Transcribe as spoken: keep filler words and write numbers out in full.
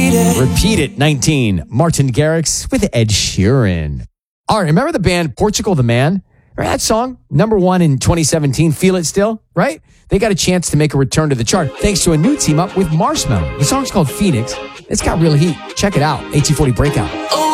Repeat It, nineteen. Martin Garrix with Ed Sheeran. All right, remember the band Portugal the Man? Remember that song? Number one in twenty seventeen. Feel It Still, right? They got a chance to make a return to the chart thanks to a new team up with Marshmello. The song's called Phoenix. It's got real heat. Check it out. eighteen forty Breakout.